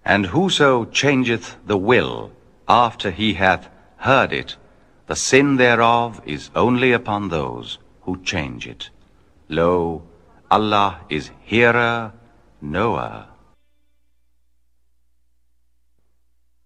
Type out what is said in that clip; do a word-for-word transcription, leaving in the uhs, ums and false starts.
And whoso changeth the will after he hath heard it, the sin thereof is only upon those who change it. Lo, Allah is hearer, knower.